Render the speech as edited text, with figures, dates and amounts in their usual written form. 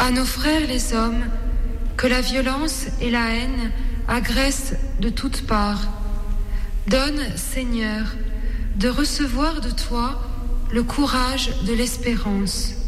À nos frères les hommes, que la violence et la haine agressent de toutes parts. Donne, Seigneur, de recevoir de toi le courage de l'espérance.